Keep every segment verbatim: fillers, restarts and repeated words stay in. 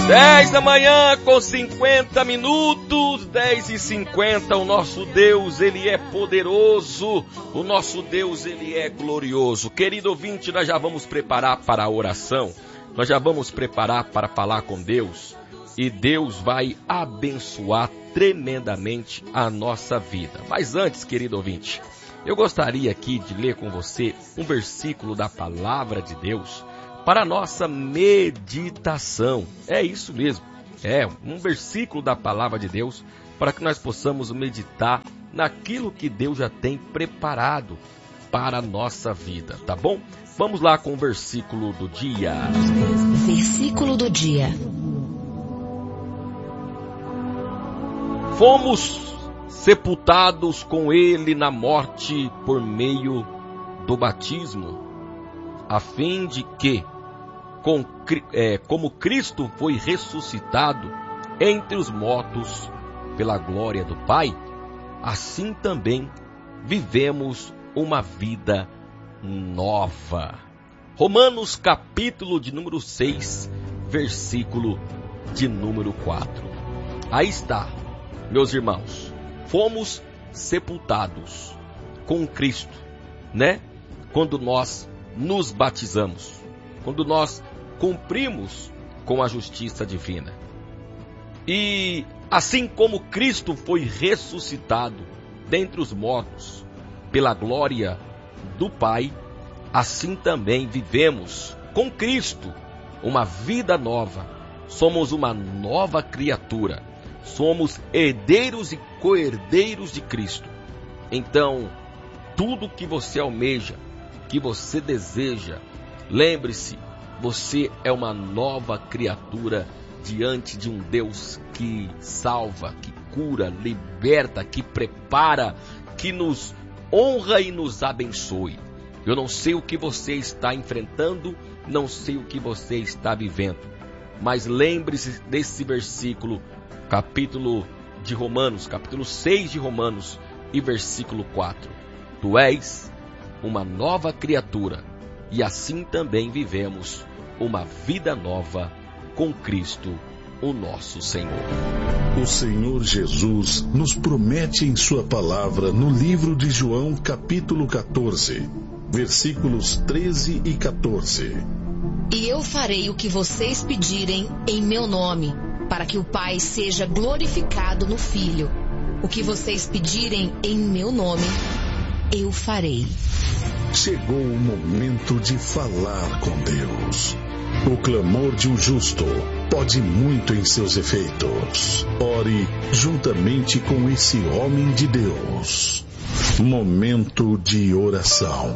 dez da manhã com cinquenta minutos, dez e cinquenta, o nosso Deus, Ele é poderoso, o nosso Deus, Ele é glorioso. Querido ouvinte, nós já vamos preparar para a oração, nós já vamos preparar para falar com Deus, e Deus vai abençoar tremendamente a nossa vida. Mas antes, querido ouvinte, eu gostaria aqui de ler com você um versículo da Palavra de Deus, para a nossa meditação. É isso mesmo, é um versículo da Palavra de Deus para que nós possamos meditar naquilo que Deus já tem preparado para a nossa vida, tá bom? Vamos lá com o versículo do dia. Versículo do dia. Fomos sepultados com Ele na morte por meio do batismo, a fim de que, Com, é, como Cristo foi ressuscitado entre os mortos pela glória do Pai, assim também vivemos uma vida nova. Romanos capítulo de número seis, versículo de número quatro. Aí está, meus irmãos, fomos sepultados com Cristo, né? Quando nós nos batizamos, quando nós cumprimos com a justiça divina. E assim como Cristo foi ressuscitado dentre os mortos pela glória do Pai, assim também vivemos com Cristo uma vida nova. Somos uma nova criatura. Somos herdeiros e co-herdeiros de Cristo. Então, tudo que você almeja, que você deseja, lembre-se, você é uma nova criatura diante de um Deus que salva, que cura, liberta, que prepara, que nos honra e nos abençoe. Eu não sei o que você está enfrentando, não sei o que você está vivendo, mas lembre-se desse versículo, capítulo de Romanos, capítulo seis de Romanos e versículo quatro. Tu és uma nova criatura, e assim também vivemos uma vida nova com Cristo, o nosso Senhor. O Senhor Jesus nos promete em sua palavra no livro de João, capítulo quatorze, versículos treze e quatorze. E eu farei o que vocês pedirem em meu nome, para que o Pai seja glorificado no Filho. O que vocês pedirem em meu nome, eu farei. Chegou o momento de falar com Deus. O clamor de um justo pode muito em seus efeitos. Ore juntamente com esse homem de Deus. Momento de oração.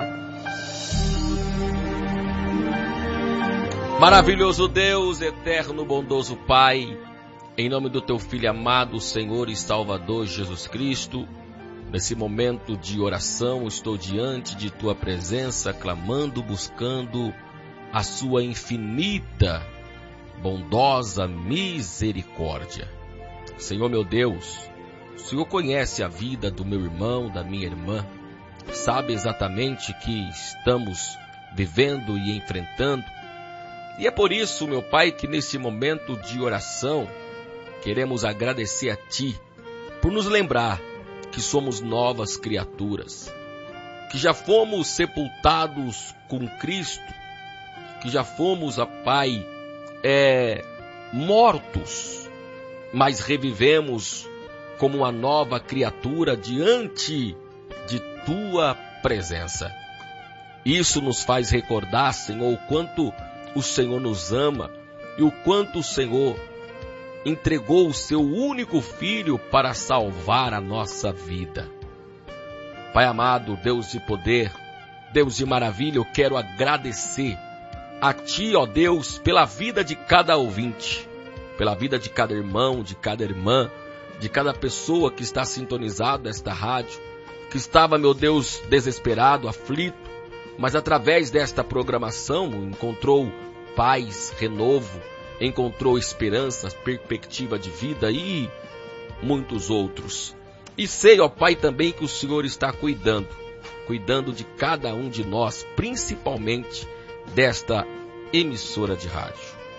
Maravilhoso Deus, eterno, bondoso Pai, em nome do Teu Filho amado, Senhor e Salvador Jesus Cristo, nesse momento de oração, estou diante de Tua presença, clamando, buscando a Sua infinita, bondosa misericórdia. Senhor meu Deus, o Senhor conhece a vida do meu irmão, da minha irmã, sabe exatamente o que estamos vivendo e enfrentando, e é por isso, meu Pai, que nesse momento de oração, queremos agradecer a Ti, por nos lembrar que somos novas criaturas, que já fomos sepultados com Cristo, que já fomos, ó Pai, é, mortos, mas revivemos como uma nova criatura diante de Tua presença. Isso nos faz recordar, Senhor, o quanto o Senhor nos ama e o quanto o Senhor entregou o Seu único Filho para salvar a nossa vida. Pai amado, Deus de poder, Deus de maravilha, eu quero agradecer a Ti, ó Deus, pela vida de cada ouvinte, pela vida de cada irmão, de cada irmã, de cada pessoa que está sintonizado nesta rádio, que estava, meu Deus, desesperado, aflito, mas através desta programação encontrou paz, renovo, encontrou esperança, perspectiva de vida e muitos outros. E sei, ó Pai, também que o Senhor está cuidando, cuidando de cada um de nós, principalmente desta emissora de rádio.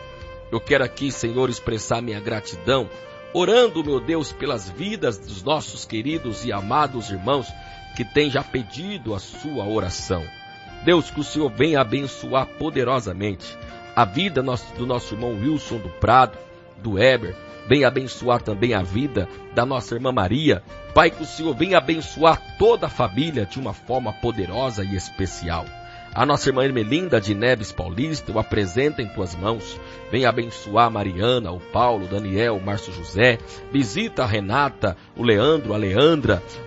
Eu quero aqui, Senhor, expressar minha gratidão, orando, meu Deus, pelas vidas dos nossos queridos e amados irmãos que têm já pedido a sua oração. Deus, que o Senhor venha abençoar poderosamente a vida do nosso irmão Wilson do Prado, do Heber. Venha abençoar também a vida da nossa irmã Maria. Pai, que o Senhor venha abençoar toda a família de uma forma poderosa e especial. A nossa irmã Ermelinda de Neves Paulista, eu apresento em tuas mãos. Venha abençoar a Mariana, o Paulo, o Daniel, o Márcio José. Visita a Renata, o Leandro, a Leandra.